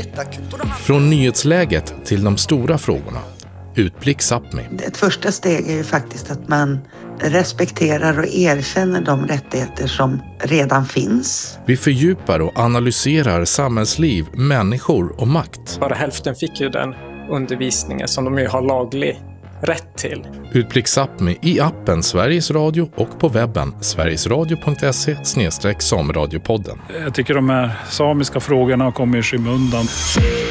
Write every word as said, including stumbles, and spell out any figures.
Från nyhetsläget till de stora frågorna. Utblick Sápmi. Ett första steg är ju faktiskt att man respekterar och erkänner de rättigheter som redan finns. Vi fördjupar och analyserar samhällsliv, människor och makt. Bara hälften fick ju den undervisningen som de ju har laglig rätt till. Utblick Sápmi i appen Sveriges Radio och på webben sverigesradio punkt se slash samradiopodden. Jag tycker de här samiska frågorna kommer i skymundan.